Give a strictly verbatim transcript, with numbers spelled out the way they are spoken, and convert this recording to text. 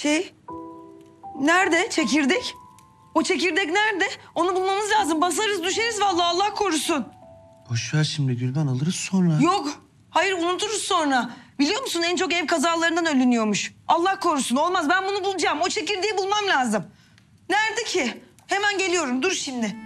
Şey... Nerede çekirdek? O çekirdek nerede? Onu bulmamız lazım. Basarız düşeriz vallahi, Allah korusun. Boş ver şimdi Gülben, alırız sonra. Yok. Hayır, unuturuz sonra. Biliyor musun, en çok ev kazalarından ölünüyormuş. Allah korusun, olmaz. Ben bunu bulacağım. O çekirdeği bulmam lazım. Nerede ki? Hemen geliyorum. Dur şimdi.